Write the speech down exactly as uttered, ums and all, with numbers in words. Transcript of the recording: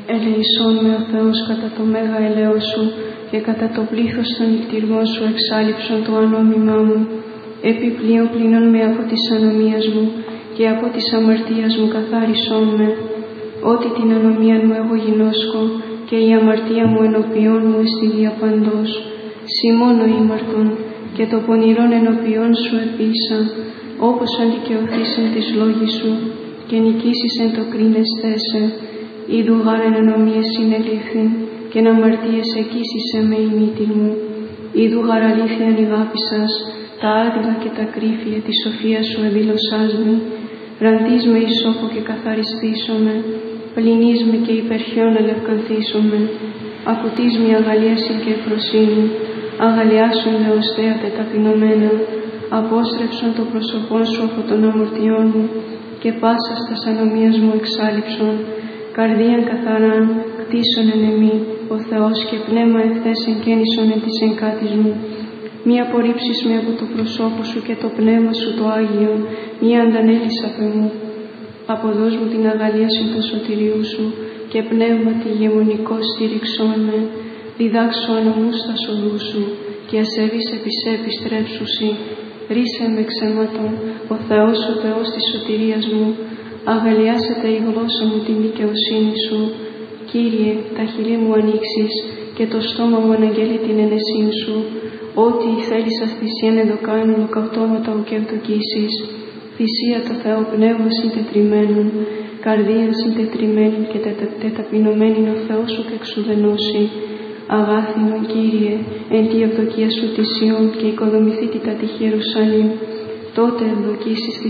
Ελεησόν με ο Θεός κατά το μέγα ελαιό σου και κατά το πλήθος των νυχτηργών σου εξάλειψον το ανώμημά μου. Επιπλέον πλήνων με από της ανομίας μου και από της αμαρτίας μου καθάρισόν με. Ότι την ανομία μου εγώ γινώσκω και η αμαρτία μου ενωπιών μου εστι διαπαντός. Συ μόνο ήμαρτον και το πονηρόν ενωπιών σου επίσα, όπως αντικαιωθείς εν της λόγης σου και νικήσεις εν το κρίνες θέσε. Ιδου γάρ εν ενομίες συνελήφθην και εν αμαρτίες εκείσισε με η μύτη μου. Ιδου γάρ αλήθειαν ηγάπησας, τα άδειλα και τα κρύφια της σοφίας σου εδήλωσάς με. Ραντείς με εις σώπο και καθαριστήσομαι, πλυνείς με και υπερχιόν ελευκανθήσομαι. Ακουτείς με αγαλίαση και ευφροσύνη, αγαλιάσονται ως θέατε ταπεινωμένα. Απόστρεψον το πρόσωπόν σου από των αμαρτιών μου και πάσα στας ανομίας μου εξάλειψον. Καρδίαν καθαράν κτίσον εν εμή ο Θεός και πνεύμα ευθές εγκαίνισον εν της εγκάτης μου. Μη απορρίψεις με από το προσώπο σου και το πνεύμα σου το Άγιον, μη αντανέλεις απ' εμού. Αποδώσ' μου την αγαλίαση του σωτηρίου σου και πνεύματι ηγεμονικό στήριξόν με. Διδάξω ανομού στα οδού σου και ασεβείς επί σε επιστρέψουσι. Ρίσε με ξέματον, ο Θεός ο Θεός της σωτηρίας μου. Αγαλιάσετε η γλώσσα μου την δικαιοσύνη σου. Κύριε, τα χείλη μου ανοίξεις και το στόμα μου αναγγέλει την ενεσύν σου. Ό,τι θέλησας θυσίαν εδοκάνουν ολοκαυτώματα ουκευτοκίσεις. Θυσία το Θεό πνεύμα συντετριμένων, καρδία συντετριμένη και τεταπεινωμένη ο Θεός σου και εξουδενώσει. Αγάθινον Κύριε, εν τη ευδοκία σου τη Σιών και οικοδομηθεί τη τα τη Ιερουσαλήμ. Τότε ευδοκίσεις τη